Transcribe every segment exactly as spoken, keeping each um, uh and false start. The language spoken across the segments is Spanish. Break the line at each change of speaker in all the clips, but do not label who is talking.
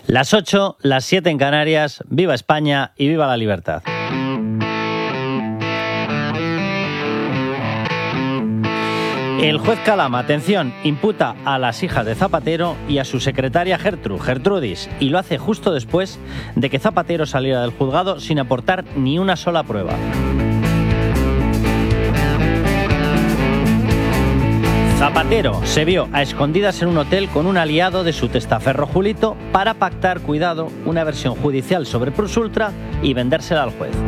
Las ocho, las siete en Canarias, viva España y viva la libertad. El juez Calama, atención, imputa a las hijas de Zapatero y a su secretaria Gertrude, Gertrudis, y lo hace justo después de que Zapatero saliera del juzgado sin aportar ni una sola prueba. Zapatero se vio a escondidas en un hotel con un aliado de su testaferro Julito para pactar, cuidado, una versión judicial sobre Plus Ultra y vendérsela al juez.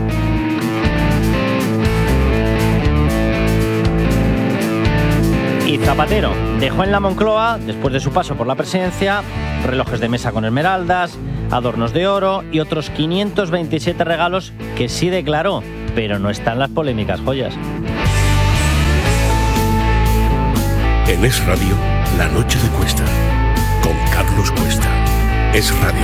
Y Zapatero dejó en la Moncloa, después de su paso por la presidencia, relojes de mesa con esmeraldas, adornos de oro y otros quinientos veintisiete regalos que sí declaró, pero no están las polémicas joyas.
En Es Radio, La Noche de Cuesta, con Carlos Cuesta. Es Radio.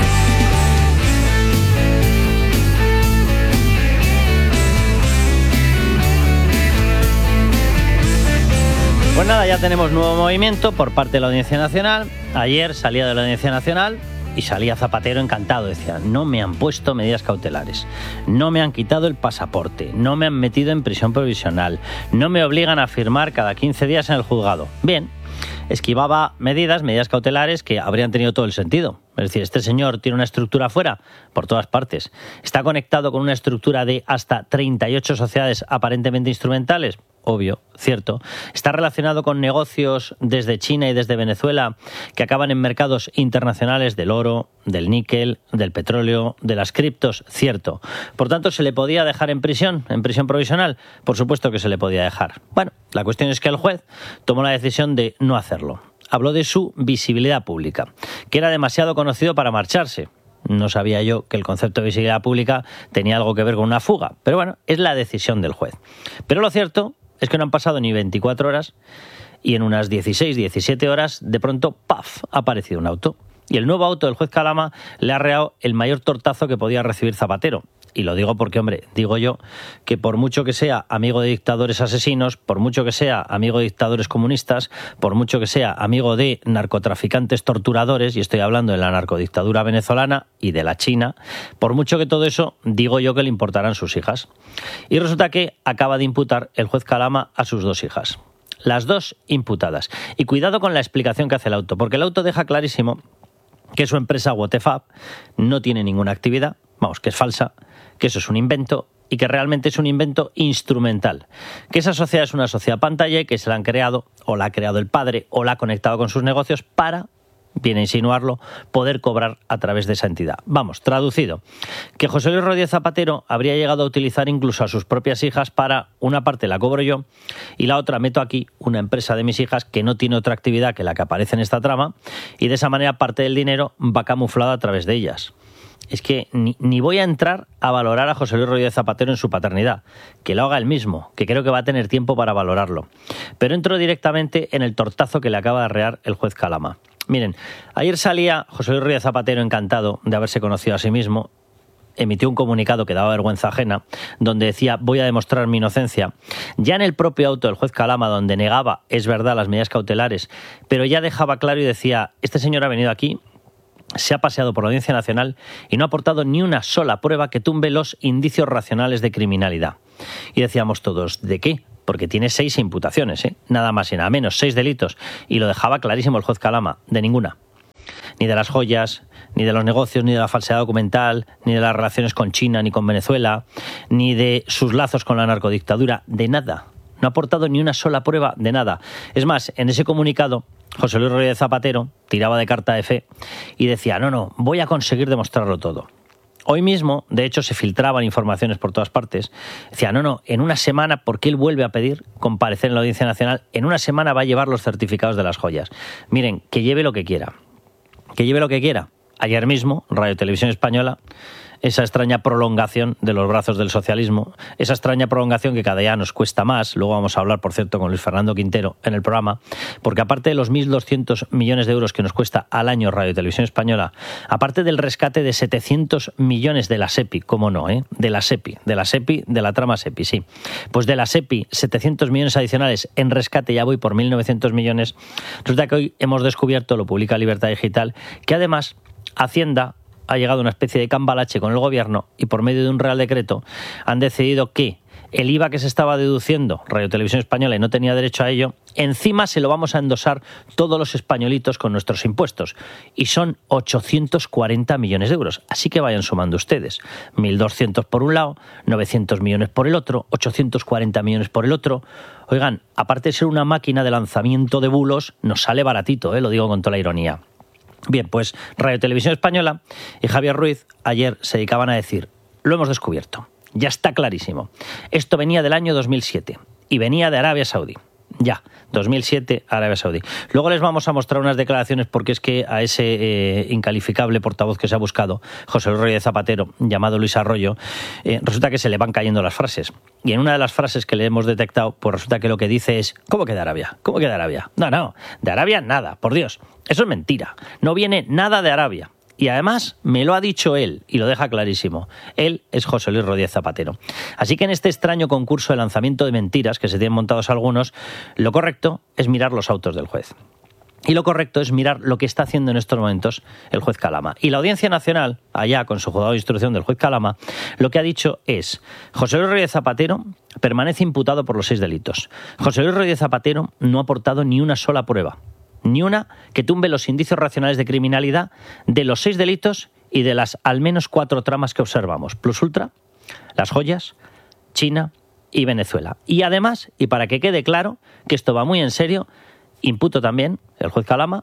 Pues nada, ya tenemos nuevo movimiento por parte de la Audiencia Nacional. Ayer salía de la Audiencia Nacional y salía Zapatero encantado. Decía, no me han puesto medidas cautelares, no me han quitado el pasaporte, no me han metido en prisión provisional, no me obligan a firmar cada quince días en el juzgado. Bien, esquivaba medidas, medidas cautelares que habrían tenido todo el sentido. Es decir, este señor tiene una estructura fuera por todas partes. Está conectado con una estructura de hasta treinta y ocho sociedades aparentemente instrumentales. Obvio, cierto. Está relacionado con negocios desde China y desde Venezuela que acaban en mercados internacionales del oro, del níquel, del petróleo, de las criptos, cierto. Por tanto, ¿se le podía dejar en prisión, en prisión provisional? Por supuesto que se le podía dejar. Bueno, la cuestión es que el juez tomó la decisión de no hacerlo. Habló de su visibilidad pública, que era demasiado conocido para marcharse. No sabía yo que el concepto de visibilidad pública tenía algo que ver con una fuga, pero bueno, es la decisión del juez. Pero lo cierto es que no han pasado ni veinticuatro horas y en unas dieciséis, diecisiete horas, de pronto, ¡paf!, ha aparecido un auto. Y el nuevo auto del juez Calama le ha arreado el mayor tortazo que podía recibir Zapatero. Y lo digo porque, hombre, digo yo que por mucho que sea amigo de dictadores asesinos, por mucho que sea amigo de dictadores comunistas, por mucho que sea amigo de narcotraficantes torturadores, y estoy hablando de la narcodictadura venezolana y de la China, por mucho que todo eso, digo yo que le importarán sus hijas. Y resulta que acaba de imputar el juez Calama a sus dos hijas. Las dos imputadas. Y cuidado con la explicación que hace el auto, porque el auto deja clarísimo que su empresa Whatefab no tiene ninguna actividad, vamos, que es falsa, que eso es un invento y que realmente es un invento instrumental. Que esa sociedad es una sociedad pantalla y que se la han creado, o la ha creado el padre, o la ha conectado con sus negocios para, viene a insinuarlo, poder cobrar a través de esa entidad. Vamos, traducido, que José Luis Rodríguez Zapatero habría llegado a utilizar incluso a sus propias hijas para, una parte la cobro yo y la otra meto aquí una empresa de mis hijas que no tiene otra actividad que la que aparece en esta trama y de esa manera parte del dinero va camuflado a través de ellas. Es que ni, ni voy a entrar a valorar a José Luis Rodríguez Zapatero en su paternidad, que lo haga él mismo, que creo que va a tener tiempo para valorarlo. Pero entro directamente en el tortazo que le acaba de arrear el juez Calama. Miren, ayer salía José Luis Rodríguez Zapatero encantado de haberse conocido a sí mismo, emitió un comunicado que daba vergüenza ajena, donde decía, voy a demostrar mi inocencia. Ya en el propio auto del juez Calama, donde negaba, es verdad, las medidas cautelares, pero ya dejaba claro y decía, este señor ha venido aquí, se ha paseado por la Audiencia Nacional y no ha aportado ni una sola prueba que tumbe los indicios racionales de criminalidad. Y decíamos todos, ¿de qué? Porque tiene seis imputaciones, ¿eh? Nada más y nada menos, seis delitos. Y lo dejaba clarísimo el juez Calama, de ninguna. Ni de las joyas, ni de los negocios, ni de la falsedad documental, ni de las relaciones con China, ni con Venezuela, ni de sus lazos con la narcodictadura, de nada. No ha aportado ni una sola prueba de nada. Es más, en ese comunicado, José Luis Rodríguez Zapatero tiraba de carta de fe y decía, no, no, voy a conseguir demostrarlo todo. Hoy mismo, de hecho, se filtraban informaciones por todas partes. Decía, no, no, en una semana, porque él vuelve a pedir comparecer en la Audiencia Nacional, en una semana va a llevar los certificados de las joyas. Miren, que lleve lo que quiera. Que lleve lo que quiera. Ayer mismo, Radio Televisión Española, esa extraña prolongación de los brazos del socialismo, esa extraña prolongación que cada día nos cuesta más, luego vamos a hablar, por cierto, con Luis Fernando Quintero en el programa, porque aparte de los mil doscientos millones de euros que nos cuesta al año Radio Televisión Española, aparte del rescate de setecientos millones de la SEPI, cómo no, ¿eh? de la SEPI, de la SEPI, de la trama SEPI, sí, pues de la SEPI, setecientos millones adicionales en rescate, ya voy por mil novecientos millones, resulta que hoy hemos descubierto, lo publica Libertad Digital, que además Hacienda ha llegado una especie de cambalache con el gobierno y por medio de un real decreto han decidido que el I V A que se estaba deduciendo Radio Televisión Española y no tenía derecho a ello, encima se lo vamos a endosar todos los españolitos con nuestros impuestos. Y son ochocientos cuarenta millones de euros. Así que vayan sumando ustedes. mil doscientos por un lado, novecientos millones por el otro, ochocientos cuarenta millones por el otro. Oigan, aparte de ser una máquina de lanzamiento de bulos, nos sale baratito, ¿eh? Lo digo con toda la ironía. Bien, pues Radio Televisión Española y Javier Ruiz ayer se dedicaban a decir, lo hemos descubierto. Ya está clarísimo. Esto venía del año dos mil siete y venía de Arabia Saudí. Ya, dos mil siete, Arabia Saudí. Luego les vamos a mostrar unas declaraciones porque es que a ese eh, incalificable portavoz que se ha buscado, José Luis Rodríguez Zapatero, llamado Luis Arroyo, eh, resulta que se le van cayendo las frases. Y en una de las frases que le hemos detectado, pues resulta que lo que dice es, ¿cómo que de Arabia? ¿Cómo que de Arabia? No, no, de Arabia nada, por Dios. Eso es mentira. No viene nada de Arabia. Y además me lo ha dicho él, y lo deja clarísimo. Él es José Luis Rodríguez Zapatero. Así que en este extraño concurso de lanzamiento de mentiras que se tienen montados algunos, lo correcto es mirar los autos del juez. Y lo correcto es mirar lo que está haciendo en estos momentos el juez Calama. Y la Audiencia Nacional, allá con su juzgado de instrucción del juez Calama, lo que ha dicho es, José Luis Rodríguez Zapatero permanece imputado por los seis delitos. José Luis Rodríguez Zapatero no ha aportado ni una sola prueba. Ni una que tumbe los indicios racionales de criminalidad de los seis delitos y de las al menos cuatro tramas que observamos. Plus Ultra, Las Joyas, China y Venezuela. Y además, y para que quede claro que esto va muy en serio, imputo también, el juez Calama,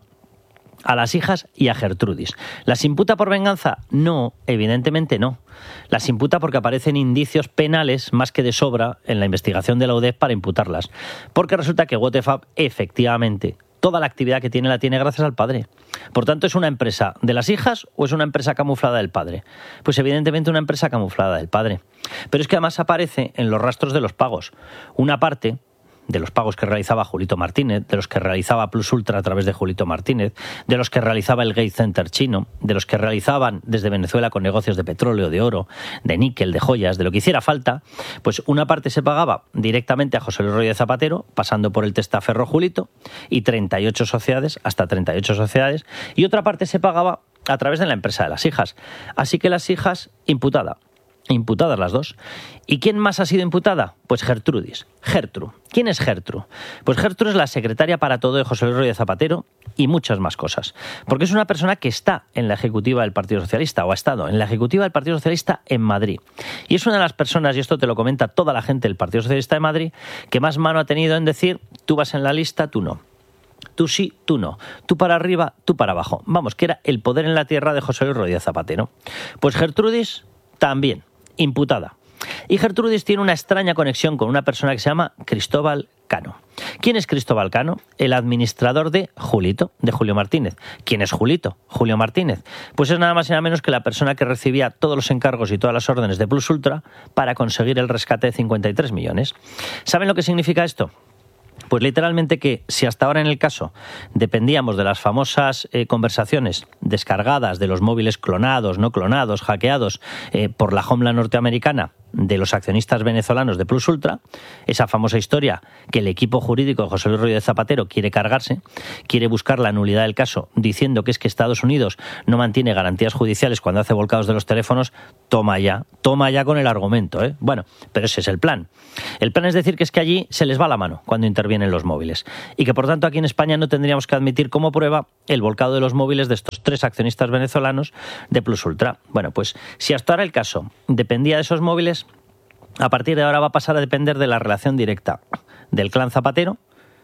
a las hijas y a Gertrudis. ¿Las imputa por venganza? No, evidentemente no. Las imputa porque aparecen indicios penales más que de sobra en la investigación de la U D E F para imputarlas. Porque resulta que What the Fuck, efectivamente, toda la actividad que tiene la tiene gracias al padre. Por tanto, ¿es una empresa de las hijas o es una empresa camuflada del padre? Pues evidentemente una empresa camuflada del padre. Pero es que además aparece en los rastros de los pagos. Una parte de los pagos que realizaba Julito Martínez, de los que realizaba Plus Ultra a través de Julito Martínez, de los que realizaba el Gate Center chino, de los que realizaban desde Venezuela con negocios de petróleo, de oro, de níquel, de joyas, de lo que hiciera falta, pues una parte se pagaba directamente a José Luis Rodríguez Zapatero, pasando por el testaferro Julito, y treinta y ocho sociedades, hasta treinta y ocho sociedades, y otra parte se pagaba a través de la empresa de las hijas. Así que las hijas, imputada. Imputadas las dos. ¿Y quién más ha sido imputada? Pues Gertrudis. Gertru. ¿Quién es Gertru? Pues Gertru es la secretaria para todo de José Luis Rodríguez Zapatero y muchas más cosas. Porque es una persona que está en la ejecutiva del Partido Socialista, o ha estado en la ejecutiva del Partido Socialista en Madrid. Y es una de las personas, y esto te lo comenta toda la gente del Partido Socialista de Madrid, que más mano ha tenido en decir, tú vas en la lista, tú no. Tú sí, tú no. Tú para arriba, tú para abajo. Vamos, que era el poder en la tierra de José Luis Rodríguez Zapatero. Pues Gertrudis también. Imputada. Y Gertrudis tiene una extraña conexión con una persona que se llama Cristóbal Cano. ¿Quién es Cristóbal Cano? El administrador de Julito, de Julio Martínez. ¿Quién es Julito? Julio Martínez. Pues es nada más y nada menos que la persona que recibía todos los encargos y todas las órdenes de Plus Ultra para conseguir el rescate de cincuenta y tres millones. ¿Saben lo que significa esto? Pues literalmente que si hasta ahora en el caso dependíamos de las famosas eh, conversaciones descargadas de los móviles clonados, no clonados, hackeados eh, por la Homeland norteamericana de los accionistas venezolanos de Plus Ultra, esa famosa historia que el equipo jurídico de José Luis Rodríguez Zapatero quiere cargarse, quiere buscar la nulidad del caso diciendo que es que Estados Unidos no mantiene garantías judiciales cuando hace volcados de los teléfonos, toma ya, toma ya con el argumento, ¿eh? Bueno, pero ese es el plan. El plan es decir que es que allí se les va la mano cuando intervienen los móviles y que por tanto aquí en España no tendríamos que admitir como prueba el volcado de los móviles de estos tres accionistas venezolanos de Plus Ultra. Bueno, pues si hasta ahora el caso dependía de esos móviles, a partir de ahora va a pasar a depender de la relación directa del clan Zapatero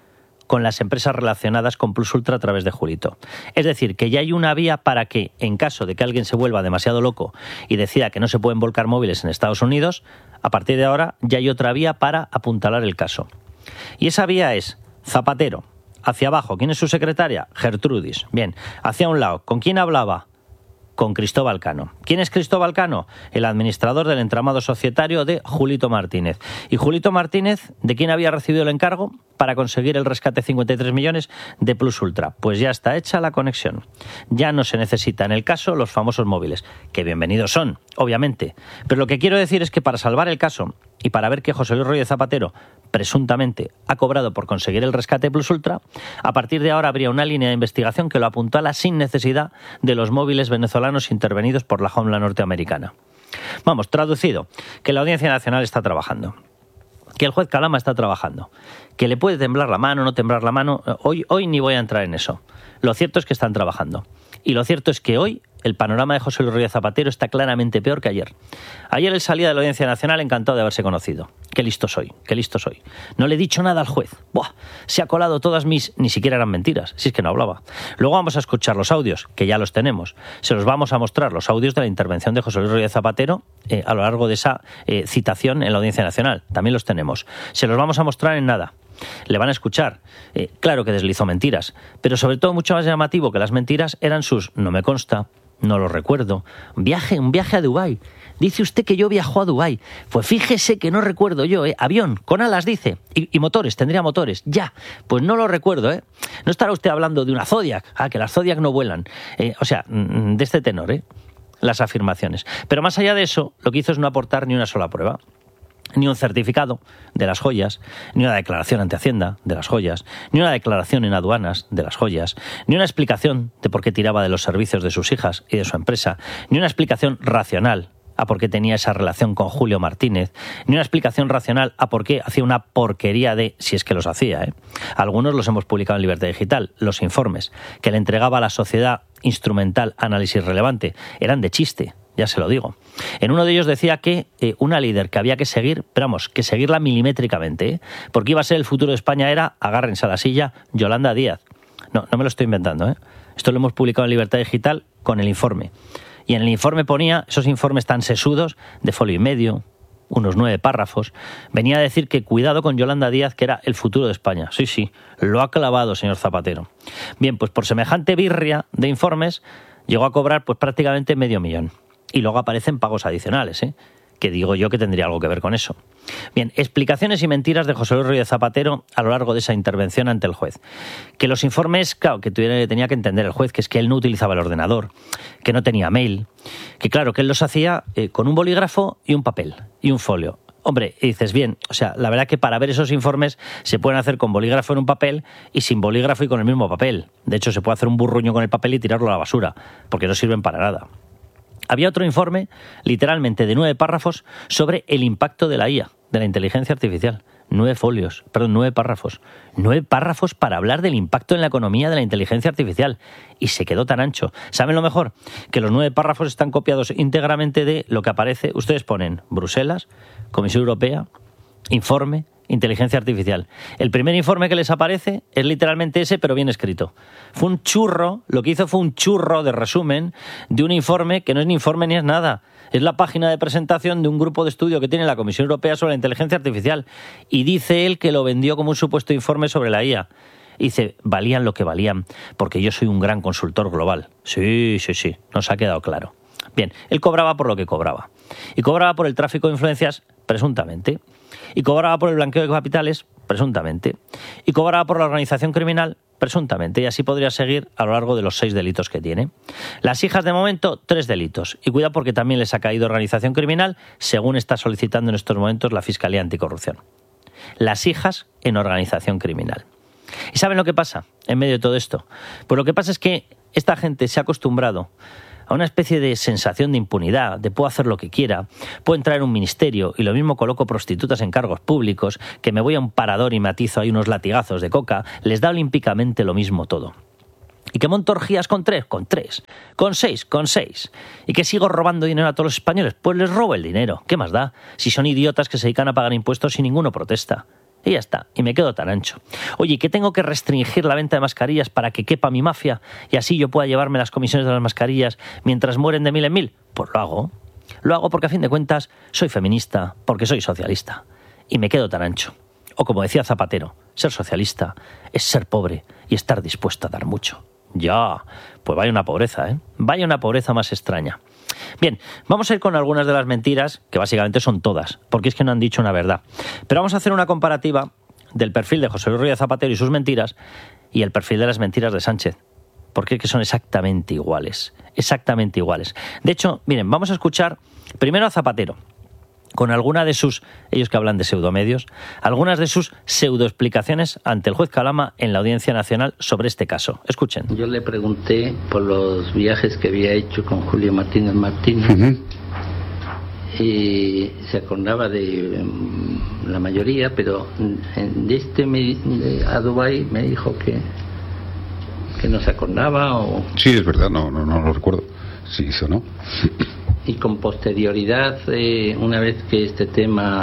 con las empresas relacionadas con Plus Ultra a través de Julito. Es decir, que ya hay una vía para que, en caso de que alguien se vuelva demasiado loco y decida que no se pueden volcar móviles en Estados Unidos, a partir de ahora ya hay otra vía para apuntalar el caso. Y esa vía es Zapatero. Hacia abajo, ¿quién es su secretaria? Gertrudis. Bien, hacia un lado, ¿con quién hablaba? Con Cristóbal Cano. ¿Quién es Cristóbal Cano? El administrador del entramado societario de Julito Martínez. ¿Y Julito Martínez, de quién había recibido el encargo? para conseguir el rescate de cincuenta y tres millones de Plus Ultra. Pues ya está hecha la conexión. Ya no se necesita en el caso los famosos móviles, que bienvenidos son, obviamente. Pero lo que quiero decir es que para salvar el caso y para ver que José Luis Rodríguez Zapatero presuntamente ha cobrado por conseguir el rescate Plus Ultra, a partir de ahora habría una línea de investigación que lo apuntala sin necesidad de los móviles venezolanos intervenidos por la Homeland norteamericana. Vamos, traducido, que la Audiencia Nacional está trabajando, que el juez Calama está trabajando, que le puede temblar la mano, no temblar la mano, hoy, hoy ni voy a entrar en eso. Lo cierto es que están trabajando. Y lo cierto es que hoy el panorama de José Luis Rodríguez Zapatero está claramente peor que ayer. Ayer él salía de la Audiencia Nacional encantado de haberse conocido. Qué listo soy, qué listo soy. No le he dicho nada al juez. Buah, se ha colado todas mis... Ni siquiera eran mentiras, si es que no hablaba. Luego vamos a escuchar los audios, que ya los tenemos. Se los vamos a mostrar, los audios de la intervención de José Luis Rodríguez Zapatero eh, a lo largo de esa eh, citación en la Audiencia Nacional. También los tenemos. Se los vamos a mostrar en nada. Le van a escuchar. Eh, claro que deslizó mentiras, pero sobre todo mucho más llamativo que las mentiras eran sus no me consta, no lo recuerdo, viaje, un viaje a Dubái. Dice usted que yo viajó a Dubái. Pues fíjese que no recuerdo yo, ¿eh? Avión, con alas, dice. Y, y motores, tendría motores. Ya, pues no lo recuerdo, ¿eh? No estará usted hablando de una Zodiac. Ah, que las Zodiac no vuelan. Eh, o sea, de este tenor, ¿eh? Las afirmaciones. Pero más allá de eso, lo que hizo es no aportar ni una sola prueba. Ni un certificado de las joyas, ni una declaración ante Hacienda de las joyas, ni una declaración en aduanas de las joyas, ni una explicación de por qué tiraba de los servicios de sus hijas y de su empresa, ni una explicación racional a por qué tenía esa relación con Julio Martínez, ni una explicación racional a por qué hacía una porquería de, si es que los hacía, ¿eh? Algunos los hemos publicado en Libertad Digital, los informes que le entregaba a la sociedad instrumental Análisis Relevante, eran de chiste. Ya se lo digo. En uno de ellos decía que eh, una líder que había que seguir, pero vamos, que seguirla milimétricamente, ¿eh? Porque iba a ser el futuro de España, era, agárrense a la silla, Yolanda Díaz. No, no me lo estoy inventando, ¿eh? Esto lo hemos publicado en Libertad Digital con el informe. Y en el informe ponía, esos informes tan sesudos, de folio y medio, unos nueve párrafos, venía a decir que cuidado con Yolanda Díaz, que era el futuro de España. Sí, sí, lo ha clavado, señor Zapatero. Bien, pues por semejante birria de informes, llegó a cobrar pues prácticamente medio millón. Y luego aparecen pagos adicionales, ¿eh? Que digo yo que tendría algo que ver con eso. Bien, explicaciones y mentiras de José Luis Rodríguez Zapatero a lo largo de esa intervención ante el juez. Que los informes, claro, que tuviera, tenía que entender el juez, que es que él no utilizaba el ordenador, que no tenía mail, que claro, que él los hacía eh, con un bolígrafo y un papel y un folio. Hombre, y dices, bien, o sea, la verdad que para ver esos informes se pueden hacer con bolígrafo en un papel y sin bolígrafo y con el mismo papel. De hecho, se puede hacer un burruño con el papel y tirarlo a la basura, porque no sirven para nada. Había otro informe, literalmente de nueve párrafos, sobre el impacto de la I A, de la inteligencia artificial. Nueve folios, perdón, nueve párrafos. Nueve párrafos para hablar del impacto en la economía de la inteligencia artificial. Y se quedó tan ancho. ¿Saben lo mejor? Que los nueve párrafos están copiados íntegramente de lo que aparece. Ustedes ponen Bruselas, Comisión Europea, informe, inteligencia artificial. El primer informe que les aparece es literalmente ese, pero bien escrito. Fue un churro, lo que hizo fue un churro de resumen de un informe que no es ni informe ni es nada. Es la página de presentación de un grupo de estudio que tiene la Comisión Europea sobre la inteligencia artificial. Y dice él que lo vendió como un supuesto informe sobre la I A. Y dice, valían lo que valían, porque yo soy un gran consultor global. Sí, sí, sí, nos ha quedado claro. Bien, él cobraba por lo que cobraba. Y cobraba por el tráfico de influencias, presuntamente. Y cobraba por el blanqueo de capitales, presuntamente. Y cobraba por la organización criminal, presuntamente. Y así podría seguir a lo largo de los seis delitos que tiene. Las hijas, de momento, tres delitos. Y cuidado porque también les ha caído organización criminal, según está solicitando en estos momentos la Fiscalía Anticorrupción. Las hijas en organización criminal. ¿Y saben lo que pasa en medio de todo esto? Pues lo que pasa es que esta gente se ha acostumbrado a una especie de sensación de impunidad, de puedo hacer lo que quiera, puedo entrar en un ministerio y lo mismo coloco prostitutas en cargos públicos, que me voy a un parador y matizo ahí unos latigazos de coca, les da olímpicamente lo mismo todo. ¿Y que monto orgías con tres? Con tres. ¿Con seis? Con seis. ¿Y que sigo robando dinero a todos los españoles? Pues les robo el dinero. ¿Qué más da? Si son idiotas que se dedican a pagar impuestos y ninguno protesta. Y ya está, y me quedo tan ancho. Oye, ¿qué tengo que restringir la venta de mascarillas para que quepa mi mafia y así yo pueda llevarme las comisiones de las mascarillas mientras mueren de mil en mil? Pues lo hago. Lo hago porque a fin de cuentas soy feminista, porque soy socialista. Y me quedo tan ancho. O como decía Zapatero, ser socialista es ser pobre y estar dispuesto a dar mucho. Ya, pues vaya una pobreza, ¿eh? Vaya una pobreza más extraña. Bien, vamos a ir con algunas de las mentiras, que básicamente son todas, porque es que no han dicho una verdad. Pero vamos a hacer una comparativa del perfil de José Luis Rodríguez Zapatero y sus mentiras y el perfil de las mentiras de Sánchez. Porque es que son exactamente iguales, exactamente iguales. De hecho, miren, vamos a escuchar primero a Zapatero, con alguna de sus, ellos que hablan de pseudomedios, algunas de sus pseudoexplicaciones ante el juez Calama en la Audiencia Nacional sobre este caso. Escuchen.
Yo le pregunté por los viajes que había hecho con Julio Martínez Martínez. Uh-huh. Y se acordaba de um, la mayoría, pero de este me, de, a Dubái me dijo que, que no se acordaba. O...
Sí, es verdad, no, no, no lo recuerdo. Sí hizo, ¿no?
Y con posterioridad, eh, una vez que este tema,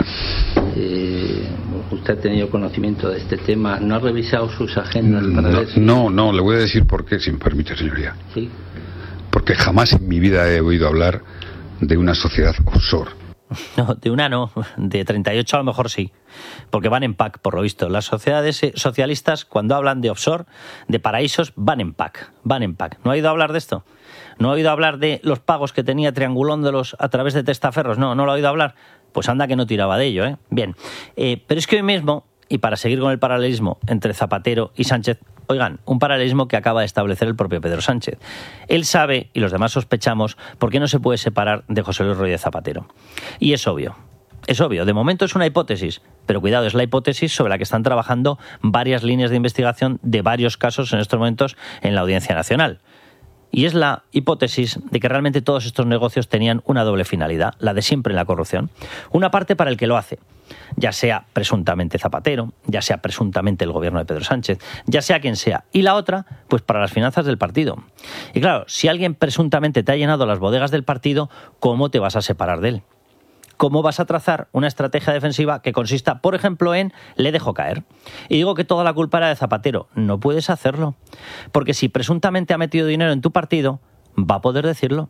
eh, usted ha tenido conocimiento de este tema, ¿no ha revisado sus agendas para
no,
ver si...
No, no, le voy a decir por qué, si me permite, señoría.
Sí.
Porque jamás en mi vida he oído hablar de una sociedad offshore.
No, de una no, de treinta y ocho a lo mejor sí, porque van en pack, por lo visto. Las sociedades socialistas, cuando hablan de offshore, de paraísos, van en pack, van en pack. ¿No ha oído hablar de esto? ¿No ha oído hablar de los pagos que tenía triangulándolos a través de testaferros? No, no lo ha oído hablar. Pues anda que no tiraba de ello, ¿eh? Bien, eh, pero es que hoy mismo, y para seguir con el paralelismo entre Zapatero y Sánchez, oigan, un paralelismo que acaba de establecer el propio Pedro Sánchez. Él sabe, y los demás sospechamos, por qué no se puede separar de José Luis Rodríguez Zapatero. Y es obvio. Es obvio, de momento es una hipótesis, pero cuidado, es la hipótesis sobre la que están trabajando varias líneas de investigación de varios casos en estos momentos en la Audiencia Nacional. Y es la hipótesis de que realmente todos estos negocios tenían una doble finalidad, la de siempre en la corrupción. Una parte para el que lo hace, ya sea presuntamente Zapatero, ya sea presuntamente el gobierno de Pedro Sánchez, ya sea quien sea. Y la otra, pues para las finanzas del partido. Y claro, si alguien presuntamente te ha llenado las bodegas del partido, ¿cómo te vas a separar de él? ¿Cómo vas a trazar una estrategia defensiva que consista, por ejemplo, en le dejo caer? Y digo que toda la culpa era de Zapatero. No puedes hacerlo. Porque si presuntamente ha metido dinero en tu partido, va a poder decirlo.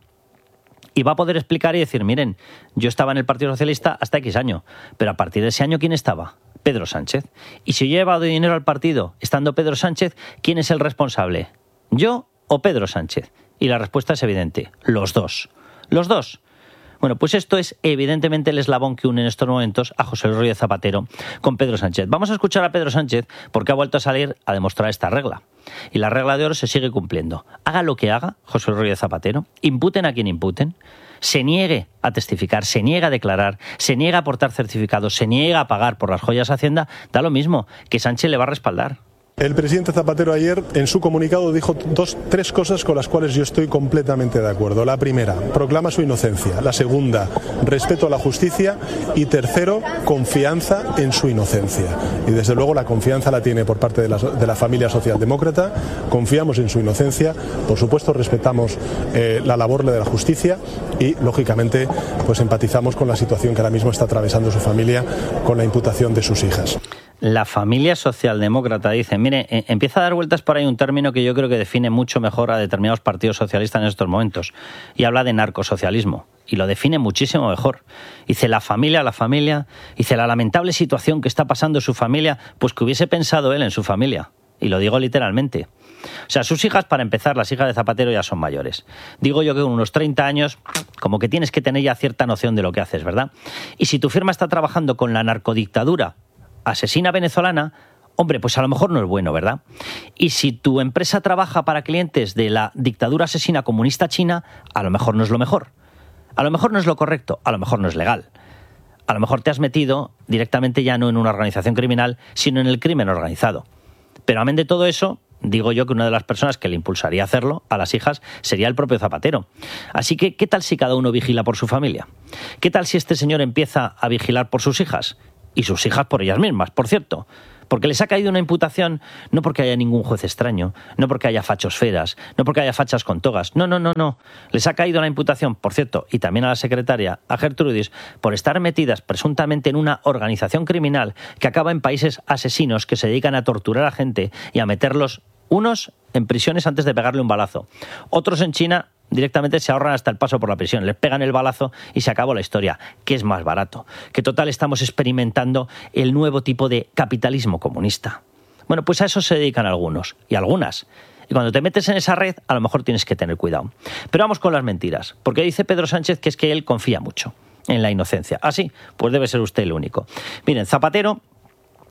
Y va a poder explicar y decir, miren, yo estaba en el Partido Socialista hasta X año, pero a partir de ese año, ¿quién estaba? Pedro Sánchez. Y si yo he llevado dinero al partido estando Pedro Sánchez, ¿quién es el responsable? ¿Yo o Pedro Sánchez? Y la respuesta es evidente, los dos. Los dos. Bueno, pues esto es evidentemente el eslabón que une en estos momentos a José Luis Rodríguez Zapatero con Pedro Sánchez. Vamos a escuchar a Pedro Sánchez porque ha vuelto a salir a demostrar esta regla. Y la regla de oro se sigue cumpliendo. Haga lo que haga José Luis Rodríguez Zapatero, imputen a quien imputen, se niegue a testificar, se niega a declarar, se niega a aportar certificados, se niega a pagar por las joyas a Hacienda, da lo mismo, que Sánchez le va a respaldar.
El presidente Zapatero ayer en su comunicado dijo dos, tres cosas con las cuales yo estoy completamente de acuerdo. La primera, proclama su inocencia. La segunda, respeto a la justicia. Y tercero, confianza en su inocencia. Y desde luego la confianza la tiene por parte de la, de la familia socialdemócrata. Confiamos en su inocencia. Por supuesto respetamos eh, la labor de la justicia y lógicamente pues empatizamos con la situación que ahora mismo está atravesando su familia con la imputación de sus hijas.
La familia socialdemócrata dice, mire, empieza a dar vueltas por ahí un término que yo creo que define mucho mejor a determinados partidos socialistas en estos momentos, y habla de narcosocialismo, y lo define muchísimo mejor. Dice, la familia, la familia, dice, la lamentable situación que está pasando su familia, pues que hubiese pensado él en su familia, y lo digo literalmente. O sea, sus hijas, para empezar, las hijas de Zapatero ya son mayores. Digo yo que con unos treinta años, como que tienes que tener ya cierta noción de lo que haces, ¿verdad? Y si tu firma está trabajando con la narcodictadura asesina venezolana, hombre, pues a lo mejor no es bueno, ¿verdad? Y si tu empresa trabaja para clientes de la dictadura asesina comunista china, a lo mejor no es lo mejor. A lo mejor no es lo correcto, a lo mejor no es legal. A lo mejor te has metido directamente ya no en una organización criminal, sino en el crimen organizado. Pero amén de todo eso, digo yo que una de las personas que le impulsaría a hacerlo a las hijas sería el propio Zapatero. Así que, ¿qué tal si cada uno vigila por su familia? ¿Qué tal si este señor empieza a vigilar por sus hijas? Y sus hijas por ellas mismas, por cierto. Porque les ha caído una imputación no porque haya ningún juez extraño, no porque haya fachosferas, no porque haya fachas con togas. No, no, no, no. Les ha caído la imputación, por cierto, y también a la secretaria, a Gertrudis, por estar metidas presuntamente en una organización criminal que acaba en países asesinos que se dedican a torturar a gente y a meterlos, unos en prisiones antes de pegarle un balazo, otros en China directamente se ahorran hasta el paso por la prisión, les pegan el balazo y se acabó la historia, que es más barato, que total estamos experimentando el nuevo tipo de capitalismo comunista. Bueno, pues a eso se dedican algunos y algunas. Y cuando te metes en esa red, a lo mejor tienes que tener cuidado. Pero vamos con las mentiras, porque dice Pedro Sánchez que es que él confía mucho en la inocencia. ¿Ah, sí? Pues debe ser usted el único. Miren, Zapatero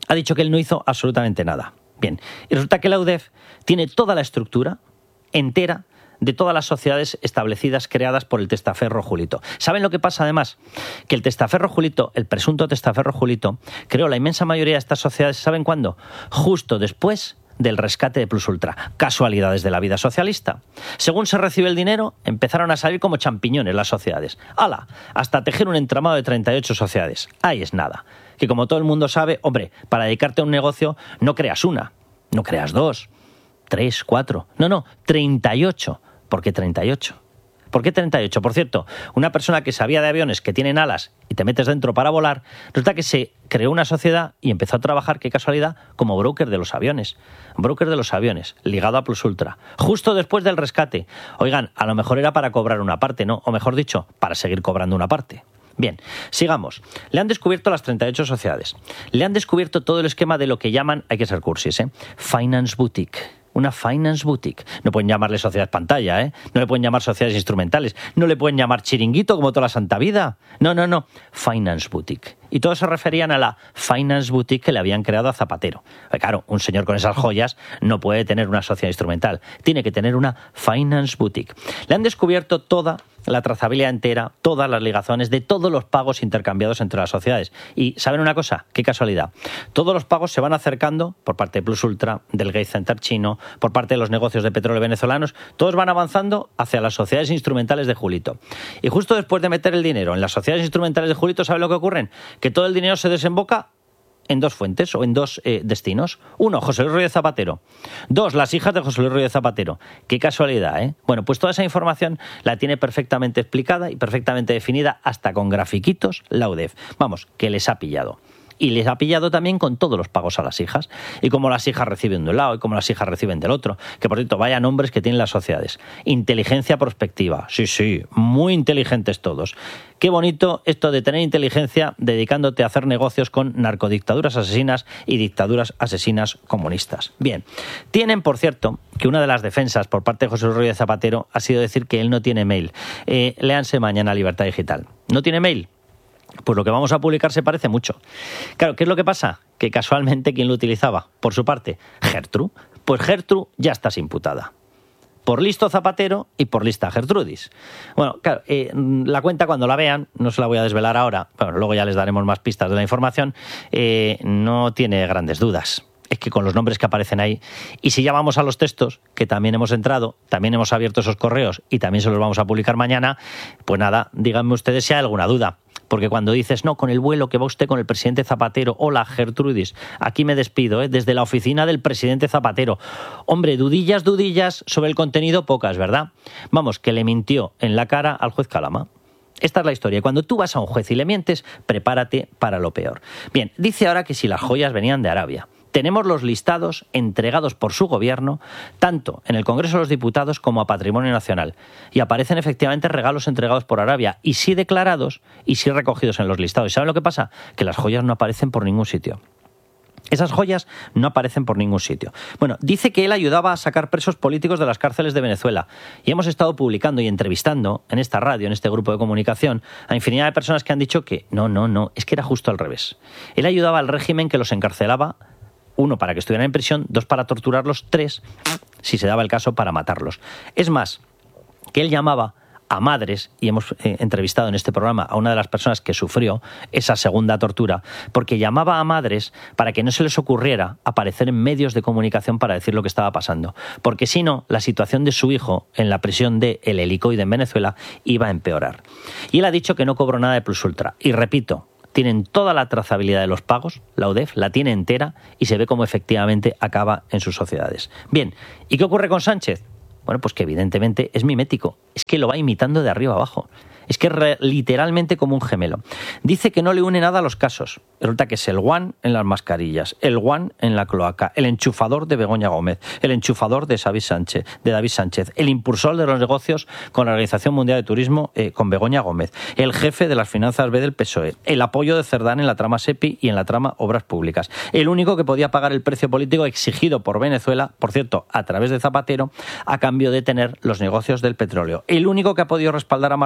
Ha dicho que él no hizo absolutamente nada. Bien, y resulta que la U D E F tiene toda la estructura entera de todas las sociedades establecidas, creadas por el testaferro Julito. ¿Saben lo que pasa además? Que el testaferro Julito, el presunto testaferro Julito, creó la inmensa mayoría de estas sociedades, ¿saben cuándo? Justo después del rescate de Plus Ultra. Casualidades de la vida socialista. Según se recibe el dinero, empezaron a salir como champiñones las sociedades. ¡Hala! Hasta tejer un entramado de treinta y ocho sociedades. Ahí es nada. Que como todo el mundo sabe, hombre, para dedicarte a un negocio no creas una, no creas dos, tres, cuatro. No, no, treinta y ocho. ¿Por qué treinta y ocho? ¿Por qué treinta y ocho? Por cierto, una persona que sabía de aviones que tienen alas y te metes dentro para volar, resulta que se creó una sociedad y empezó a trabajar, qué casualidad, como broker de los aviones. Broker de los aviones, ligado a Plus Ultra. Justo después del rescate. Oigan, a lo mejor era para cobrar una parte, ¿no? O mejor dicho, para seguir cobrando una parte. Bien, sigamos. Le han descubierto las treinta y ocho sociedades. Le han descubierto todo el esquema de lo que llaman, hay que ser cursis, ¿eh? Finance Boutique. Una finance boutique. No pueden llamarle sociedad pantalla, ¿eh? No le pueden llamar sociedades instrumentales. No le pueden llamar chiringuito como toda la santa vida. No, no, no. Finance boutique. Y todos se referían a la finance boutique que le habían creado a Zapatero. Pero claro, un señor con esas joyas no puede tener una sociedad instrumental. Tiene que tener una finance boutique. Le han descubierto toda la trazabilidad entera, todas las ligazones de todos los pagos intercambiados entre las sociedades. Y ¿saben una cosa? Qué casualidad. Todos los pagos se van acercando por parte de Plus Ultra, del Gates Center chino, por parte de los negocios de petróleo venezolanos, todos van avanzando hacia las sociedades instrumentales de Julito. Y justo después de meter el dinero en las sociedades instrumentales de Julito, ¿saben lo que ocurre? Que todo el dinero se desemboca en dos fuentes o en dos eh, destinos. Uno, José Luis Rodríguez Zapatero. Dos, las hijas de José Luis Rodríguez Zapatero. Qué casualidad, ¿eh? Bueno, pues toda esa información la tiene perfectamente explicada y perfectamente definida, hasta con grafiquitos, la U D E F. Vamos, que les ha pillado. Y les ha pillado también con todos los pagos a las hijas. Y como las hijas reciben de un lado y como las hijas reciben del otro. Que por cierto, vaya nombres que tienen las sociedades. Inteligencia prospectiva. Sí, sí, muy inteligentes todos. Qué bonito esto de tener inteligencia dedicándote a hacer negocios con narcodictaduras asesinas y dictaduras asesinas comunistas. Bien, tienen, por cierto, que una de las defensas por parte de José Luis Rodríguez Zapatero ha sido decir que él no tiene mail. Eh, léanse mañana Libertad Digital. ¿No tiene mail? Pues lo que vamos a publicar se parece mucho. Claro, ¿qué es lo que pasa? Que casualmente, ¿quién lo utilizaba? Por su parte, Gertrude. Pues Gertrude ya está imputada. Por listo Zapatero y por lista Gertrudis. Bueno, claro, eh, la cuenta cuando la vean, no se la voy a desvelar ahora, bueno, luego ya les daremos más pistas de la información, eh, no tiene grandes dudas. Es que con los nombres que aparecen ahí, y si ya vamos a los textos, que también hemos entrado, también hemos abierto esos correos y también se los vamos a publicar mañana, pues nada, díganme ustedes si hay alguna duda. Porque cuando dices, no, con el vuelo que va usted con el presidente Zapatero, hola Gertrudis, aquí me despido, ¿eh? Desde la oficina del presidente Zapatero. Hombre, dudillas, dudillas sobre el contenido, pocas, ¿verdad? Vamos, que le mintió en la cara al juez Calama. Esta es la historia. Cuando tú vas a un juez y le mientes, prepárate para lo peor. Bien, dice ahora que si las joyas venían de Arabia. Tenemos los listados entregados por su gobierno, tanto en el Congreso de los Diputados como a Patrimonio Nacional. Y aparecen efectivamente regalos entregados por Arabia, y sí declarados y sí recogidos en los listados. ¿Y saben lo que pasa? Que las joyas no aparecen por ningún sitio. Esas joyas no aparecen por ningún sitio. Bueno, dice que él ayudaba a sacar presos políticos de las cárceles de Venezuela. Y hemos estado publicando y entrevistando en esta radio, en este grupo de comunicación, a infinidad de personas que han dicho que no, no, no, es que era justo al revés. Él ayudaba al régimen que los encarcelaba, uno, para que estuvieran en prisión, dos, para torturarlos, tres, si se daba el caso, para matarlos. Es más, que él llamaba a madres, y hemos eh, entrevistado en este programa a una de las personas que sufrió esa segunda tortura, porque llamaba a madres para que no se les ocurriera aparecer en medios de comunicación para decir lo que estaba pasando, porque si no, la situación de su hijo en la prisión de El Helicoide en Venezuela iba a empeorar. Y él ha dicho que no cobró nada de Plus Ultra, y repito, tienen toda la trazabilidad de los pagos, la U D E F la tiene entera y se ve cómo efectivamente acaba en sus sociedades. Bien, ¿y qué ocurre con Sánchez? Bueno, pues que evidentemente es mimético, es que lo va imitando de arriba abajo. Es que es re, literalmente como un gemelo. Dice que no le une nada a los casos. Resulta que es el guan en las mascarillas, el guan en la cloaca, el enchufador de Begoña Gómez, el enchufador de David Sánchez, de David Sánchez, el impulsor de los negocios con la Organización Mundial de Turismo eh, con Begoña Gómez, el jefe de las finanzas B del P S O E, el apoyo de Cerdán en la trama SEPI y en la trama Obras Públicas, el único que podía pagar el precio político exigido por Venezuela, por cierto, a través de Zapatero, a cambio de tener los negocios del petróleo, el único que ha podido respaldar a Marlaska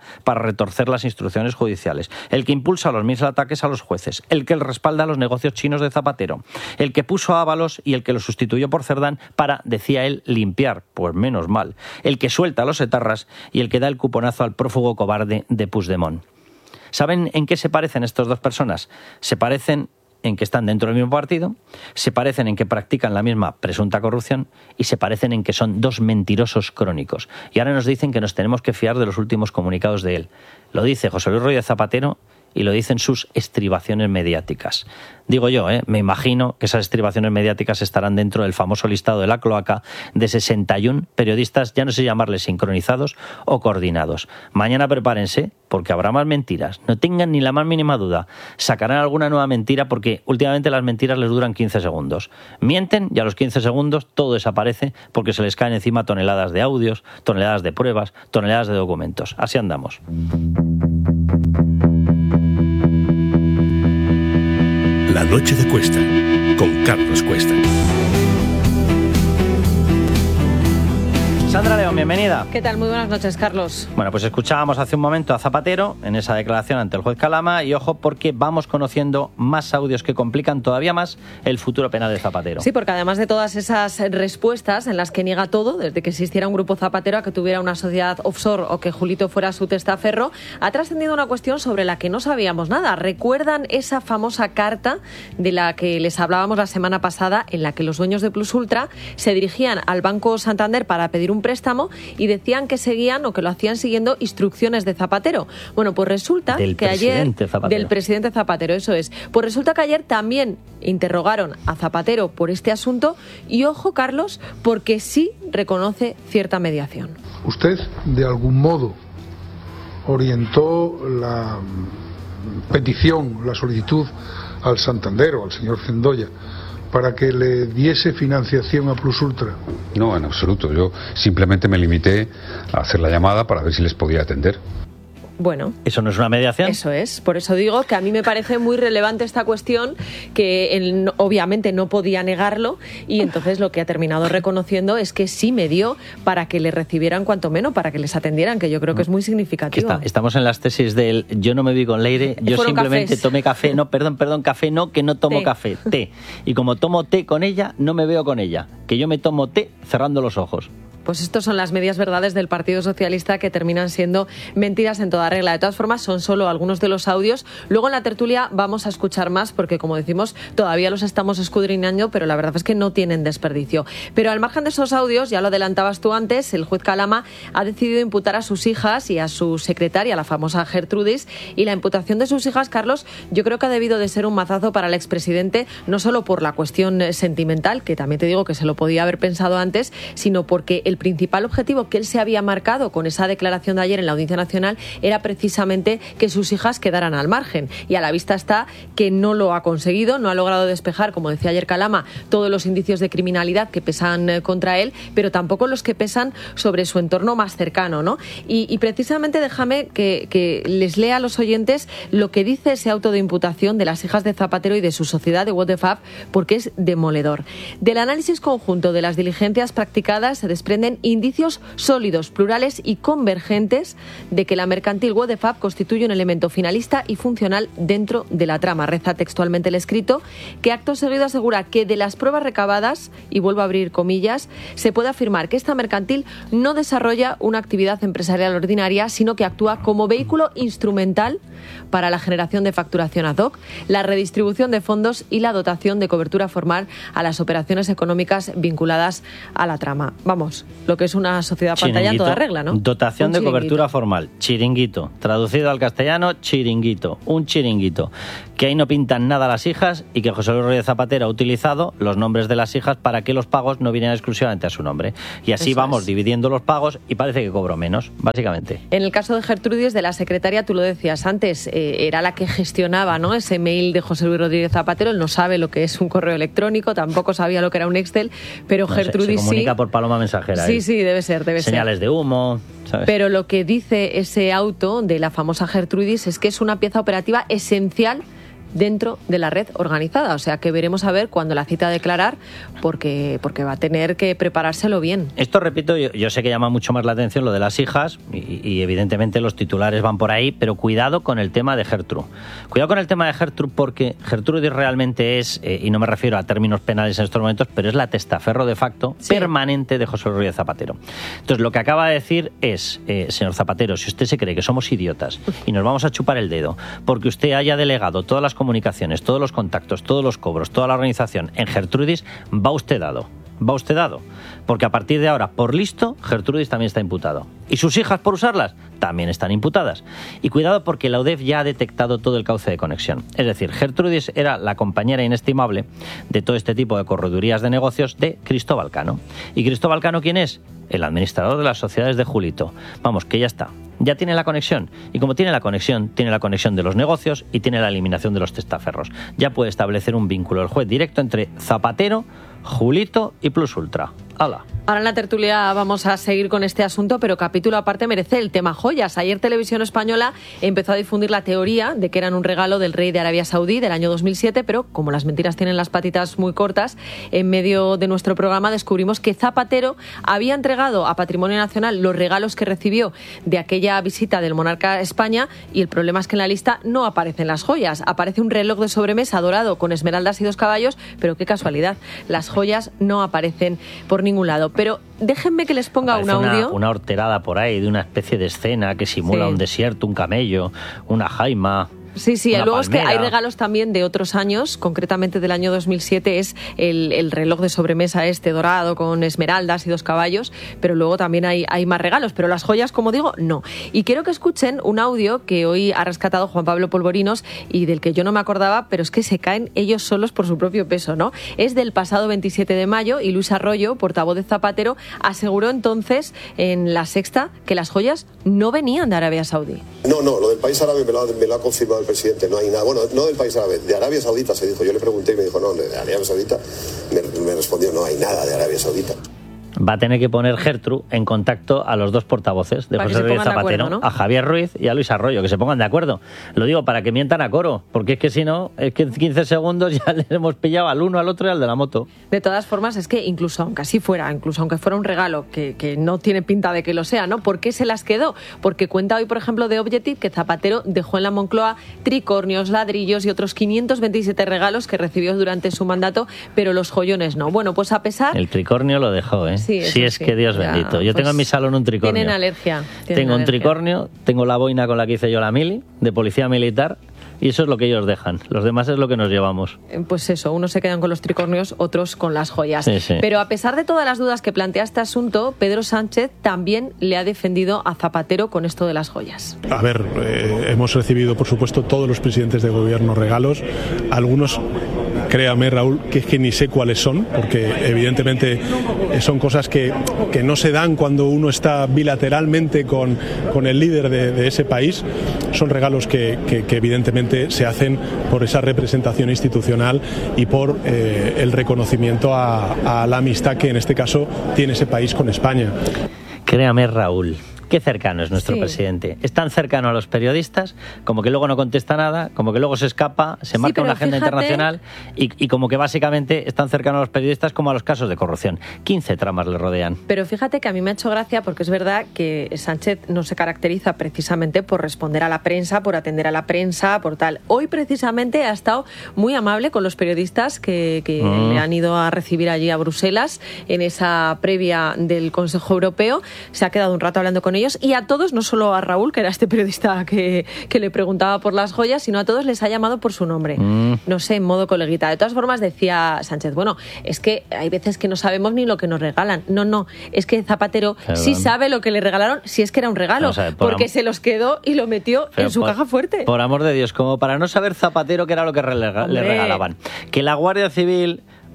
para retorcer las instrucciones judiciales, el que impulsa los mil ataques a los jueces, el que respalda los negocios chinos de Zapatero, el que puso a Ábalos y el que lo sustituyó por Cerdán para, decía él, limpiar, pues menos mal, el que suelta a los etarras y el que da el cuponazo al prófugo cobarde de Puigdemont. ¿Saben en qué se parecen estas dos personas? Se parecen en que están dentro del mismo partido, se parecen en que practican la misma presunta corrupción y se parecen en que son dos mentirosos crónicos. Y ahora nos dicen que nos tenemos que fiar de los últimos comunicados de él. Lo dice José Luis Rodríguez Zapatero y lo dicen sus estribaciones mediáticas. Digo yo, ¿eh? me imagino que esas estribaciones mediáticas estarán dentro del famoso listado de la cloaca de sesenta y uno periodistas, ya no sé llamarles sincronizados o coordinados. Mañana prepárense, porque habrá más mentiras. No tengan ni la más mínima duda. Sacarán alguna nueva mentira, porque últimamente las mentiras les duran quince segundos. Mienten y a los quince segundos todo desaparece porque se les caen encima toneladas de audios, toneladas de pruebas, toneladas de documentos. Así andamos.
La noche de Cuesta, con Carlos Cuesta.
Sandra León, bienvenida.
¿Qué tal? Muy buenas noches, Carlos.
Bueno, pues escuchábamos hace un momento a Zapatero en esa declaración ante el juez Calama y ojo porque vamos conociendo más audios que complican todavía más el futuro penal de Zapatero.
Sí, porque además de todas esas respuestas en las que niega todo, desde que existiera un grupo Zapatero a que tuviera una sociedad offshore o que Julito fuera su testaferro, ha trascendido una cuestión sobre la que no sabíamos nada. ¿Recuerdan esa famosa carta de la que les hablábamos la semana pasada en la que los dueños de Plus Ultra se dirigían al Banco Santander para pedir un préstamo y decían que seguían o que lo hacían siguiendo instrucciones de Zapatero? Bueno, pues resulta
del
que ayer...
Zapatero.
Del presidente Zapatero, eso es. Pues resulta que ayer también interrogaron a Zapatero por este asunto y ojo, Carlos, porque sí reconoce cierta mediación.
Usted, de algún modo, orientó la petición, la solicitud al Santander o al señor Zendoya para que le diese financiación a Plus Ultra.
No, en absoluto. Yo simplemente me limité a hacer la llamada para ver si les podía atender.
Bueno,
¿eso no es una mediación?
Eso es, por eso digo que a mí me parece muy relevante esta cuestión, que él obviamente no podía negarlo y entonces lo que ha terminado reconociendo es que sí me dio para que le recibieran cuanto menos, para que les atendieran, que yo creo que es muy significativo.
Está, estamos en las tesis del yo no me vi con Leire, yo
Fueron
simplemente
cafés.
tomé café, no, perdón, perdón, café no, que no tomo
Té.
café, té. Y como tomo té con ella, no me veo con ella, que yo me tomo té cerrando los ojos.
Pues estos son las medias verdades del Partido Socialista que terminan siendo mentiras en toda regla. De todas formas, son solo algunos de los audios. Luego en la tertulia vamos a escuchar más porque, como decimos, todavía los estamos escudriñando, pero la verdad es que no tienen desperdicio. Pero al margen de esos audios, ya lo adelantabas tú antes, el juez Calama ha decidido imputar a sus hijas y a su secretaria, la famosa Gertrudis, y la imputación de sus hijas, Carlos, yo creo que ha debido de ser un mazazo para el expresidente, no solo por la cuestión sentimental, que también te digo que se lo podía haber pensado antes, sino porque el El principal objetivo que él se había marcado con esa declaración de ayer en la Audiencia Nacional era precisamente que sus hijas quedaran al margen. Y a la vista está que no lo ha conseguido, no ha logrado despejar, como decía ayer Calama, todos los indicios de criminalidad que pesan eh, contra él, pero tampoco los que pesan sobre su entorno más cercano, ¿no? Y, y precisamente déjame que, que les lea a los oyentes lo que dice ese auto de imputación de las hijas de Zapatero y de su sociedad de What the Fuck, porque es demoledor. Del análisis conjunto de las diligencias practicadas se desprende indicios sólidos, plurales y convergentes de que la mercantil What the Fuck constituye un elemento finalista y funcional dentro de la trama. Reza textualmente el escrito, que acto seguido asegura que de las pruebas recabadas, y vuelvo a abrir comillas, se puede afirmar que esta mercantil no desarrolla una actividad empresarial ordinaria, sino que actúa como vehículo instrumental para la generación de facturación ad hoc, la redistribución de fondos y la dotación de cobertura formal a las operaciones económicas vinculadas a la trama. Vamos, lo que es una sociedad pantalla en toda regla, ¿no?
Dotación
Un
de
chiringuito.
cobertura formal, chiringuito. Traducido al castellano, chiringuito. Un chiringuito. Que ahí no pintan nada las hijas y que José Luis Rodríguez Zapatero ha utilizado los nombres de las hijas para que los pagos no vinieran exclusivamente a su nombre. Y así
Eso
vamos
es.
dividiendo los pagos y parece que cobro menos, básicamente.
En el caso de Gertrudis, de la secretaria, tú lo decías antes, eh, era la que gestionaba, ¿no?, ese mail de José Luis Rodríguez Zapatero. Él no sabe lo que es un correo electrónico, tampoco sabía lo que era un Excel, pero
No sé,
Gertrudis
se comunica
sí.
por paloma mensajera.
Sí,
¿eh?
sí, debe ser, debe ser.
Señales de humo, ¿sabes?
Pero lo que dice ese auto de la famosa Gertrudis es que es una pieza operativa esencial dentro de la red organizada. O sea que veremos a ver cuándo la cita a declarar, porque, porque va a tener que preparárselo bien.
Esto, repito, yo, yo sé que llama mucho más la atención lo de las hijas y, y evidentemente los titulares van por ahí, pero cuidado con el tema de Gertrude. Cuidado con el tema de Gertrude porque Gertrudis realmente es, eh, y no me refiero a términos penales en estos momentos, pero es la testaferro de facto sí. permanente de José Rodríguez Zapatero. Entonces, lo que acaba de decir es, eh, señor Zapatero, si usted se cree que somos idiotas y nos vamos a chupar el dedo porque usted haya delegado todas las comunicaciones, todos los contactos, todos los cobros, toda la organización en Gertrudis, va usted dado. Va usted dado. Porque a partir de ahora, por listo, Gertrudis también está imputado. Y sus hijas, por usarlas, también están imputadas. Y cuidado porque la U D E F ya ha detectado todo el cauce de conexión. Es decir, Gertrudis era la compañera inestimable de todo este tipo de corredurías de negocios de Cristóbal Cano. ¿Y Cristóbal Cano quién es? El administrador de las sociedades de Julito. Vamos, que ya está. Ya tiene la conexión. Y como tiene la conexión, tiene la conexión de los negocios y tiene la eliminación de los testaferros. Ya puede establecer un vínculo el juez directo entre Zapatero, Julito y Plus Ultra. ¡Hala!
Ahora en la tertulia vamos a seguir con este asunto, pero capítulo aparte merece el tema joyas. Ayer Televisión Española empezó a difundir la teoría de que eran un regalo del rey de Arabia Saudí del año dos mil siete, pero como las mentiras tienen las patitas muy cortas, en medio de nuestro programa descubrimos que Zapatero había entregado a Patrimonio Nacional los regalos que recibió de aquella visita del monarca a España, y el problema es que en la lista no aparecen las joyas. Aparece un reloj de sobremesa dorado con esmeraldas y dos caballos, pero qué casualidad, las joyas no aparecen por ningún lado. Pero déjenme que les ponga un audio.
Una, una horterada por ahí de una especie de escena que simula sí. un desierto, un camello, una jaima.
Sí, sí, luego
palmera.
Es que hay regalos también de otros años, concretamente del año dos mil siete, es el, el reloj de sobremesa este dorado con esmeraldas y dos caballos, pero luego también hay, hay más regalos, pero las joyas, como digo, no. Y quiero que escuchen un audio que hoy ha rescatado Juan Pablo Polvorinos y del que yo no me acordaba, pero es que se caen ellos solos por su propio peso, ¿no? Es del pasado veintisiete de mayo y Luis Arroyo, portavoz de Zapatero, aseguró entonces en La Sexta que las joyas no venían de Arabia Saudí.
No, no, lo del país árabe me lo ha, me lo ha confirmado el presidente, no hay nada. Bueno, no del país árabe, de Arabia Saudita se dijo. Yo le pregunté y me dijo, no, de Arabia Saudita. Me, me respondió, no hay nada de Arabia Saudita.
Va a tener que poner Gertrude en contacto a los dos portavoces de
para
José Rodríguez Zapatero,
acuerdo, ¿no?
A Javier Ruiz y a Luis Arroyo, que se pongan de acuerdo. Lo digo para que mientan a coro, porque es que si no, es que en quince segundos ya les hemos pillado al uno, al otro y al de la moto.
De todas formas, es que incluso aunque así fuera, incluso aunque fuera un regalo, que, que no tiene pinta de que lo sea, ¿no? ¿Por qué se las quedó? Porque cuenta hoy, por ejemplo, de Objective que Zapatero dejó en la Moncloa tricornios, ladrillos y otros quinientos veintisiete regalos que recibió durante su mandato, pero los joyones no. Bueno, pues a pesar...
El tricornio lo dejó, ¿eh?
Sí,
sí es
sí.
que Dios bendito. Yo pues tengo en mi salón un tricornio.
Tienen alergia. Tienen
tengo
alergia.
un tricornio, tengo la boina con la que hice yo la mili, de policía militar, y eso es lo que ellos dejan. Los demás es lo que nos llevamos.
Pues eso, unos se quedan con los tricornios, otros con las joyas.
Sí, sí.
Pero a pesar de todas las dudas que plantea este asunto, Pedro Sánchez también le ha defendido a Zapatero con esto de las joyas.
A ver, eh, hemos recibido, por supuesto, todos los presidentes de gobierno regalos. Algunos, créame, Raúl, que es que ni sé cuáles son, porque evidentemente son cosas que, que no se dan cuando uno está bilateralmente con, con el líder de, de ese país. Son regalos que, que, que evidentemente se hacen por esa representación institucional y por eh, el reconocimiento a, a la amistad que en este caso tiene ese país con España.
Créame, Raúl, qué cercano es nuestro
sí.
presidente. Es tan cercano a los periodistas, como que luego no contesta nada, como que luego se escapa, se marca sí, una agenda
fíjate...
internacional y, y como que básicamente es tan cercano a los periodistas como a los casos de corrupción. quince tramas le rodean.
Pero fíjate que a mí me ha hecho gracia porque es verdad que Sánchez no se caracteriza precisamente por responder a la prensa, por atender a la prensa, por tal. Hoy precisamente ha estado muy amable con los periodistas que, que mm. le han ido a recibir allí a Bruselas en esa previa del Consejo Europeo. Se ha quedado un rato hablando con ellos y a todos, no solo a Raúl, que era este periodista que, que le preguntaba por las joyas, sino a todos les ha llamado por su nombre. Mm. No sé, en modo coleguita. De todas formas, decía Sánchez, bueno, es que hay veces que no sabemos ni lo que nos regalan. No, no, es que Zapatero Perdón. sí sabe lo que le regalaron, si es que era un regalo, ver, por porque am... se los quedó y lo metió Pero en su
por,
caja fuerte.
Por amor de Dios, como para no saber Zapatero qué era lo que le, le regalaban. Que la Guardia Civil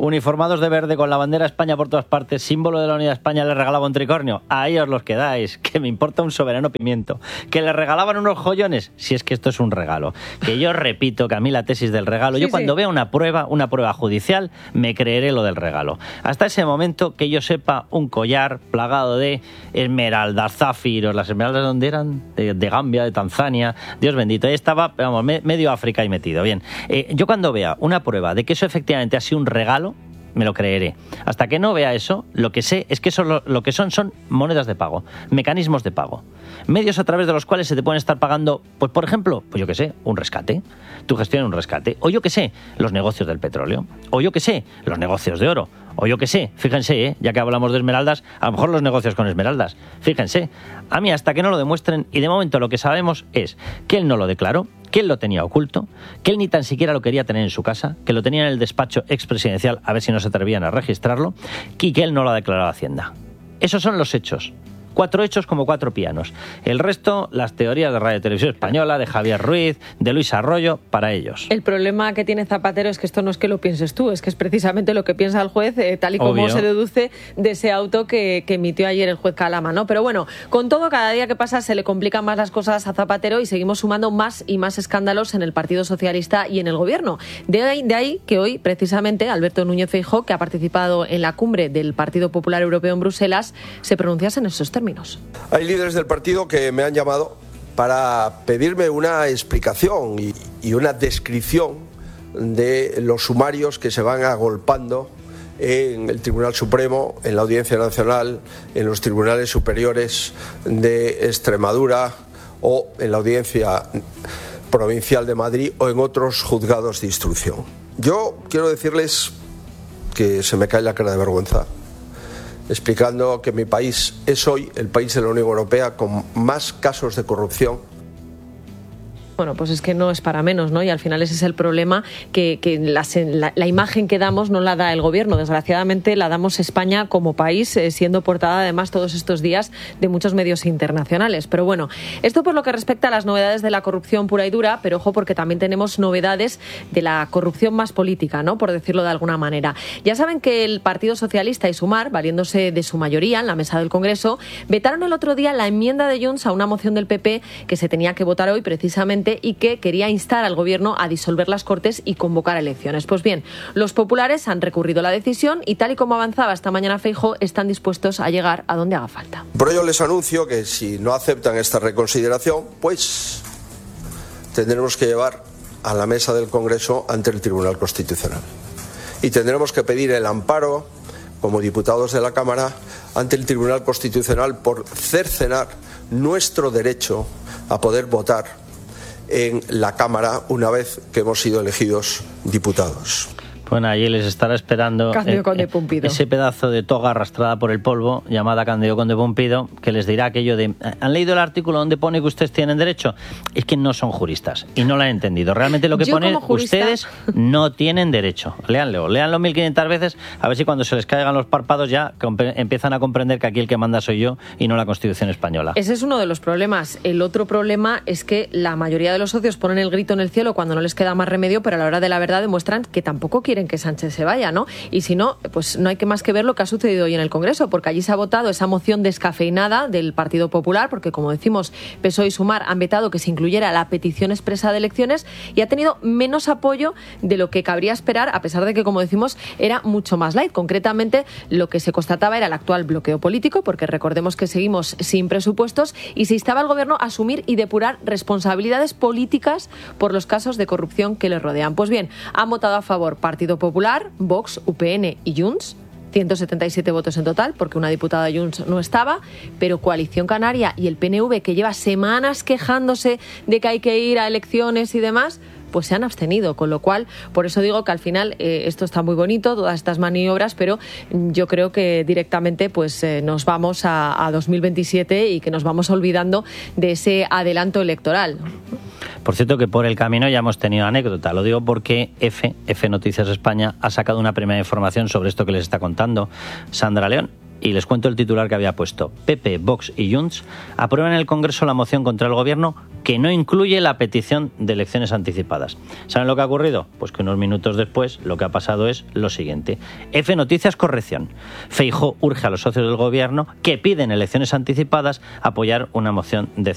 uniformados de verde con la bandera de España por todas partes, símbolo de la unidad de España, les regalaba un tricornio. Ahí os los quedáis, que me importa un soberano pimiento. Que les regalaban unos joyones, si es que esto es un regalo. Que yo repito que a mí la tesis del regalo, sí, yo cuando sí. vea una prueba, una prueba judicial, me creeré lo del regalo. Hasta ese momento, que yo sepa, un collar plagado de esmeraldas, zafiros, las esmeraldas, ¿dónde eran? De, de Gambia, de Tanzania, Dios bendito, ahí estaba, vamos, me, medio África ahí metido. Bien, eh, yo cuando vea una prueba de que eso efectivamente ha sido un regalo, me lo creeré. Hasta que no vea eso, lo que sé es que eso lo, lo que son son monedas de pago, mecanismos de pago, medios a través de los cuales se te pueden estar pagando, pues por ejemplo, pues yo que sé, un rescate, tu gestión un rescate, o yo que sé, los negocios del petróleo, o yo que sé, los negocios de oro, o yo que sé, fíjense, ¿eh? Ya que hablamos de esmeraldas, a lo mejor los negocios con esmeraldas, fíjense, a mí hasta que no lo demuestren, y de momento lo que sabemos es que él no lo declaró, que él lo tenía oculto, que él ni tan siquiera lo quería tener en su casa, que lo tenía en el despacho expresidencial a ver si no se atrevían a registrarlo, y que él no lo ha declarado a Hacienda. Esos son los hechos. Cuatro hechos como cuatro pianos. El resto, las teorías de Radio Televisión Española, de Javier Ruiz, de Luis Arroyo, para ellos.
El problema que tiene Zapatero es que esto no es que lo pienses tú, es que es precisamente lo que piensa el juez, eh, tal y como Obvio. se deduce de ese auto que, que emitió ayer el juez Calama, ¿no? Pero bueno, con todo, cada día que pasa se le complican más las cosas a Zapatero y seguimos sumando más y más escándalos en el Partido Socialista y en el Gobierno. De ahí, de ahí que hoy, precisamente, Alberto Núñez Feijóo, que ha participado en la cumbre del Partido Popular Europeo en Bruselas, se pronunciase en esos términos.
Hay líderes del partido que me han llamado para pedirme una explicación y, y una descripción de los sumarios que se van agolpando en el Tribunal Supremo, en la Audiencia Nacional, en los tribunales superiores de Extremadura o en la Audiencia Provincial de Madrid o en otros juzgados de instrucción. Yo quiero decirles que se me cae la cara de vergüenza explicando que mi país es hoy el país de la Unión Europea con más casos de corrupción.
Bueno, pues es que no es para menos, ¿no? Y al final ese es el problema, que, que la, la, la imagen que damos no la da el Gobierno. Desgraciadamente la damos España como país, eh, siendo portada además todos estos días de muchos medios internacionales. Pero bueno, esto por lo que respecta a las novedades de la corrupción pura y dura, pero ojo porque también tenemos novedades de la corrupción más política, ¿no? Por decirlo de alguna manera. Ya saben que el Partido Socialista y Sumar, valiéndose de su mayoría en la mesa del Congreso, vetaron el otro día la enmienda de Junts a una moción del P P que se tenía que votar hoy precisamente y que quería instar al Gobierno a disolver las Cortes y convocar elecciones. Pues bien, los populares han recurrido la decisión y, tal y como avanzaba esta mañana Feijóo, están dispuestos a llegar a donde haga falta.
Por ello les anuncio que si no aceptan esta reconsideración, pues tendremos que llevar a la mesa del Congreso ante el Tribunal Constitucional. Y tendremos que pedir el amparo, como diputados de la Cámara, ante el Tribunal Constitucional por cercenar nuestro derecho a poder votar en la Cámara una vez que hemos sido elegidos diputados.
Bueno, allí les estará esperando
Cándido Conde Pumpido.
Ese pedazo de toga arrastrada por el polvo, llamada Cándido Conde Pumpido, que les dirá aquello de... ¿Han leído el artículo donde pone que ustedes tienen derecho? Es que no son juristas y no lo han entendido. Realmente lo que
Yo
pone,
jurista...
ustedes no tienen derecho. Léanlo, léanlo mil quinientas veces, a ver si cuando se les caigan los párpados ya empiezan a comprender que aquí el que manda soy yo y no la Constitución española.
Ese es uno de los problemas. El otro problema es que la mayoría de los socios ponen el grito en el cielo cuando no les queda más remedio, pero a la hora de la verdad demuestran que tampoco quieren que Sánchez se vaya, ¿no? Y si no, pues no hay que más que ver lo que ha sucedido hoy en el Congreso, porque allí se ha votado esa moción descafeinada del Partido Popular, porque como decimos, P S O E y Sumar han vetado que se incluyera la petición expresa de elecciones y ha tenido menos apoyo de lo que cabría esperar, a pesar de que, como decimos, era mucho más light. Concretamente, lo que se constataba era el actual bloqueo político, porque recordemos que seguimos sin presupuestos, y se instaba al Gobierno a asumir y depurar responsabilidades políticas por los casos de corrupción que le rodean. Pues bien, han votado a favor Partido Popular, Vox, U P N y Junts, ciento setenta y siete votos en total, porque una diputada de Junts no estaba, pero Coalición Canaria y el P N V, que lleva semanas quejándose de que hay que ir a elecciones y demás, pues se han abstenido, con lo cual, por eso digo que al final eh, esto está muy bonito, todas estas maniobras, pero yo creo que directamente pues eh, nos vamos a, a dos mil veintisiete y que nos vamos olvidando de ese adelanto electoral.
Por cierto que por el camino ya hemos tenido anécdota, lo digo porque F, F Noticias España ha sacado una primera información sobre esto que les está contando Sandra León. y les cuento el titular que había puesto. P P, Vox y Junts aprueban en el Congreso la moción contra el Gobierno que no incluye la petición de elecciones anticipadas. ¿Saben lo que ha ocurrido? Pues que unos minutos después lo que ha pasado es lo siguiente. F Noticias corrección. Feijóo urge a los socios del Gobierno que piden elecciones anticipadas a apoyar una moción de